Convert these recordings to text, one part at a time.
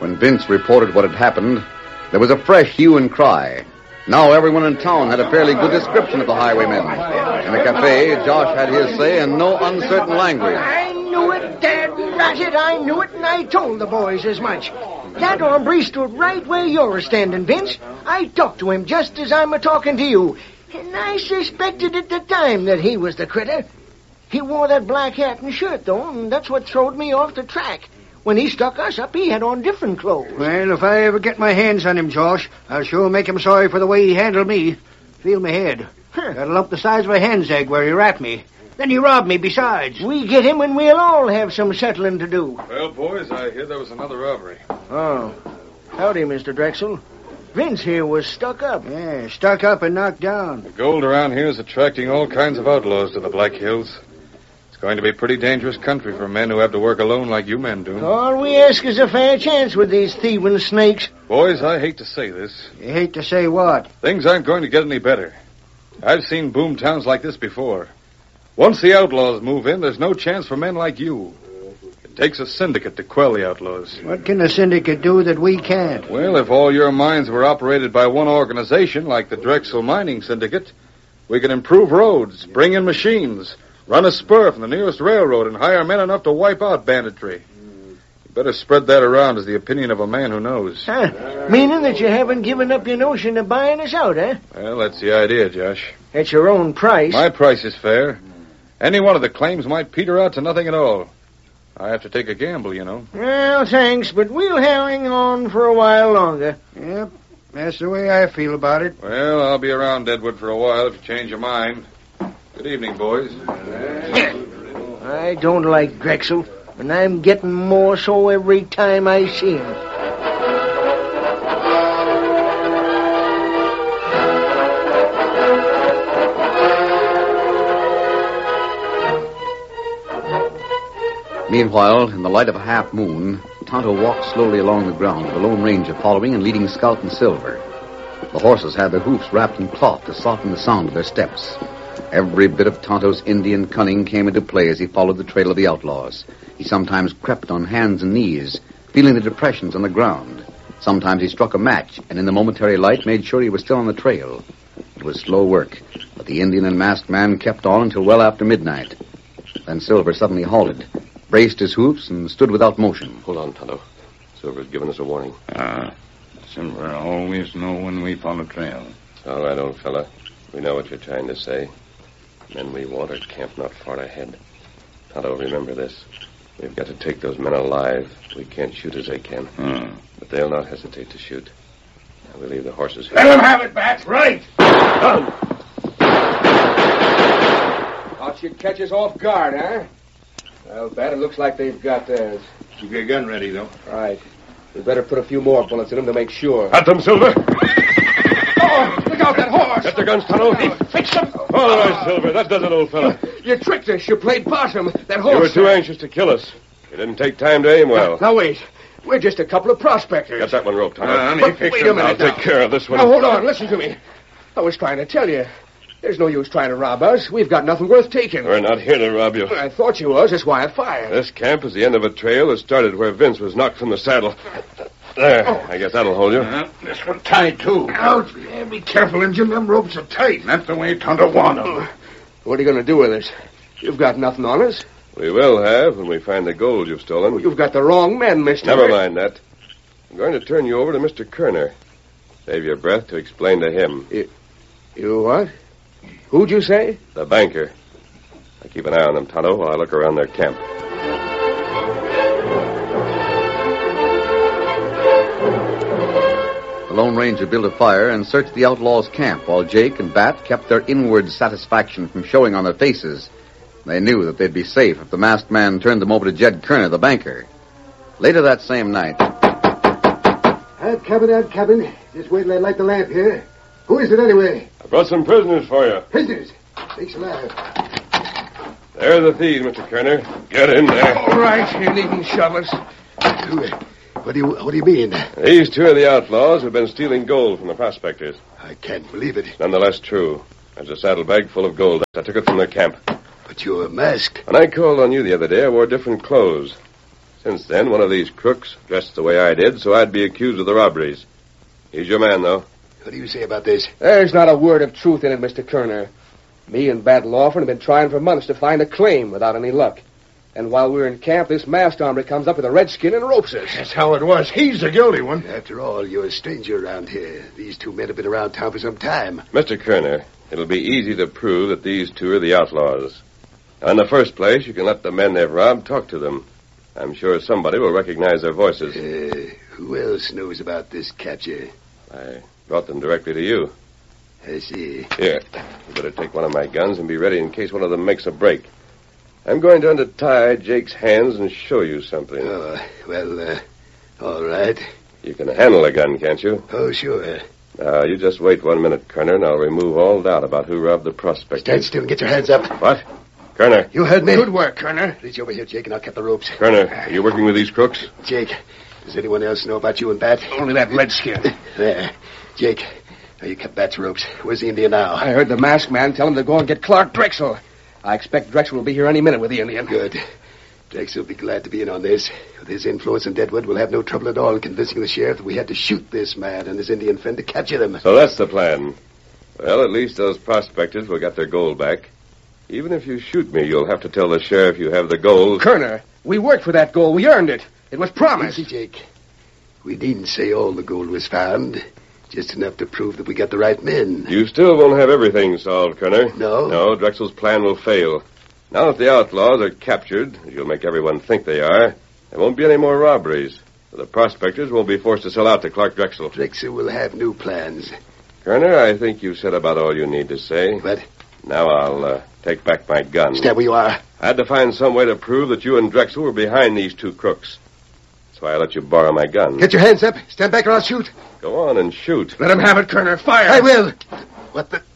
When Vince reported what had happened, there was a fresh hue and cry. Now everyone in town had a fairly good description of the highwaymen. In the cafe, Josh had his say in no uncertain language. I knew it, Dad Ratted. I knew it, and I told the boys as much. That hombre stood right where you're standing, Vince. I talked to him just as I'm a-talking to you, and I suspected at the time that he was the critter. He wore that black hat and shirt, though, and that's what throwed me off the track. When he stuck us up, he had on different clothes. Well, if I ever get my hands on him, Josh, I'll sure make him sorry for the way he handled me. Feel my head. Got a lump the size of a hen's egg where he wrapped me. Then he robbed me besides. We get him and we'll all have some settling to do. Well, boys, I hear there was another robbery. Oh. Howdy, Mr. Drexel. Vince here was stuck up. Yeah, stuck up and knocked down. The gold around here is attracting all kinds of outlaws to the Black Hills. It's going to be a pretty dangerous country for men who have to work alone like you men do. All we ask is a fair chance with these thieving snakes. Boys, I hate to say this. You hate to say what? Things aren't going to get any better. I've seen boom towns like this before. Once the outlaws move in, there's no chance for men like you. It takes a syndicate to quell the outlaws. What can a syndicate do that we can't? Well, if all your mines were operated by one organization, like the Drexel Mining Syndicate, we could improve roads, bring in machines, run a spur from the nearest railroad, and hire men enough to wipe out banditry. You better spread that around as the opinion of a man who knows. Meaning that you haven't given up your notion of buying us out, eh? Well, that's the idea, Josh. At your own price. My price is fair. Any one of the claims might peter out to nothing at all. I have to take a gamble, you know. Well, thanks, but we'll hang on for a while longer. Yep, that's the way I feel about it. Well, I'll be around Deadwood for a while if you change your mind. Good evening, boys. I don't like Drexel, and I'm getting more so every time I see him. Meanwhile, in the light of a half moon, Tonto walked slowly along the ground with the Lone Ranger following and leading Scout and Silver. The horses had their hoofs wrapped in cloth to soften the sound of their steps. Every bit of Tonto's Indian cunning came into play as he followed the trail of the outlaws. He sometimes crept on hands and knees, feeling the depressions on the ground. Sometimes he struck a match, and in the momentary light made sure he was still on the trail. It was slow work, but the Indian and masked man kept on until well after midnight. Then Silver suddenly halted, braced his hoofs, and stood without motion. Hold on, Tonto. Silver's given us a warning. Silver always know when we follow trail. All right, old fella. We know what you're trying to say. Men we want are camped not far ahead. Tonto, remember this. We've got to take those men alive. We can't shoot as they can. But they'll not hesitate to shoot. Now, we leave the horses here. Let them have it, Bat. Right. Thought you'd catch us off guard, huh? Well, Bat, it looks like they've got theirs. Keep your gun ready, though. Right. We better put a few more bullets in them to make sure. At them, Silver! Oh, look out, that horse! Get their guns, Tonto. Fix them! All right, Silver. That does it, old fella. You tricked us. You played possum. That horse... You were too anxious to kill us. You didn't take time to aim well. Now, wait. We're just a couple of prospectors. Get that one roped, Tonto. But wait a minute I'll now. take care of this one. Now, hold on. Listen to me. I was trying to tell you. There's no use trying to rob us. We've got nothing worth taking. We're not here to rob you. I thought you was. That's why I fired. This camp is the end of a trail that started where Vince was knocked from the saddle. There. I guess that'll hold you. This one tied, too. Ouch. Yeah, be careful, Injun. Them ropes are tight. That's the way Tonto wanted them. What are you going to do with us? You've got nothing on us. We will have when we find the gold you've stolen. You've got the wrong men, mister. Never mind that. I'm going to turn you over to Mr. Kerner. Save your breath to explain to him. You what? Who'd you say? The banker. I keep an eye on them, Tonto, while I look around their camp. The Lone Ranger built a fire and searched the outlaws' camp while Jake and Bat kept their inward satisfaction from showing on their faces. They knew that they'd be safe if the masked man turned them over to Jed Kerner, the banker. Later that same night... Out cabin. Just wait till I light the lamp here. Who is it anyway? I brought some prisoners for you. Prisoners. Thanks a lot. They're the thieves, Mr. Kerner. Get in there. All right. You needn't shove us. What do you mean? These two are the outlaws who've been stealing gold from the prospectors. I can't believe it. Nonetheless true. There's a saddlebag full of gold. I took it from their camp. But you're masked. When I called on you the other day, I wore different clothes. Since then, one of these crooks dressed the way I did, so I'd be accused of the robberies. He's your man, though. What do you say about this? There's not a word of truth in it, Mr. Kerner. Me and Bat Lawford have been trying for months to find a claim without any luck. And while we're in camp, this masked hombre comes up with a redskin and ropes us. That's how it was. He's the guilty one. After all, you're a stranger around here. These two men have been around town for some time. Mr. Kerner, it'll be easy to prove that these two are the outlaws. Now, in the first place, you can let the men they've robbed talk to them. I'm sure somebody will recognize their voices. Who else knows about this capture? I brought them directly to you. I see. Here, you better take one of my guns and be ready in case one of them makes a break. I'm going to untie Jake's hands and show you something. Oh, well, all right. You can handle a gun, can't you? Oh, sure. Now, you just wait 1 minute, Kerner, and I'll remove all doubt about who robbed the prospector. Stand still and get your hands up. What? Kerner. You heard me? Good work, Kerner. Reach over here, Jake, and I'll cut the ropes. Kerner, are you working with these crooks? Jake, does anyone else know about you and Bat? Only that redskin. There. Jake, now you cut Bat's ropes. Where's the Indian now? I heard the masked man tell him to go and get Clark Drexel. I expect Drexel will be here any minute with the Indian. Good. Drexel will be glad to be in on this. With his influence in Deadwood, we'll have no trouble at all in convincing the sheriff that we had to shoot this man and his Indian friend to capture them. So that's the plan. Well, at least those prospectors will get their gold back. Even if you shoot me, you'll have to tell the sheriff you have the gold. Kerner, we worked for that gold. We earned it. It was promised. Easy, Jake. We needn't say all the gold was found. Just enough to prove that we got the right men. You still won't have everything solved, Kerner. No? No, Drexel's plan will fail. Now that the outlaws are captured, as you'll make everyone think they are, there won't be any more robberies. The prospectors won't be forced to sell out to Clark Drexel. Drexel will have new plans. Kerner, I think you've said about all you need to say. What? Now I'll take back my gun. Stand where you are. I had to find some way to prove that you and Drexel were behind these two crooks. That's why I let you borrow my gun. Get your hands up. Stand back or I'll shoot. Go on and shoot. Let him have it, Kerner. Fire. I will. What the...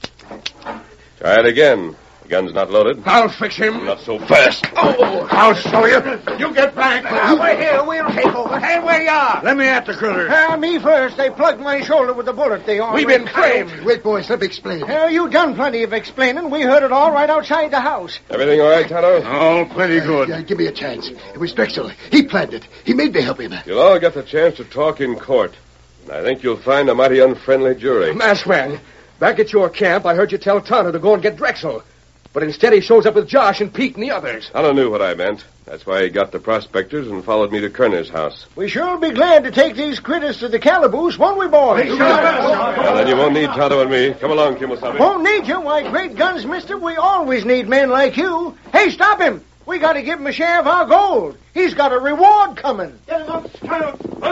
Try it again. The gun's not loaded. I'll fix him. Not so fast. Oh, I'll show you. You get back. We're here. We'll take over. Hey, where you are? Let me at the critter. Me first. They plugged my shoulder with the bullet they already... We've been framed. Wait, boys. Let me explain. You done plenty of explaining. We heard it all right outside the house. Everything all right, Tonto? Oh, plenty good. Give me a chance. It was Drexel. He planned it. He made me help him. You'll all get the chance to talk in court. And I think you'll find a mighty unfriendly jury. Masked man, back at your camp, I heard you tell Tonto to go and get Drexel. But instead he shows up with Josh and Pete and the others. Tonto knew what I meant. That's why he got the prospectors and followed me to Kerner's house. We sure be glad to take these critters to the calaboose, won't we, boys? Well, then you won't need Tonto and me. Come along, Kimosabe. Won't need you? Why, great guns, mister. We always need men like you. Hey, stop him. We got to give him a share of our gold. He's got a reward coming. Get him up, Tonto.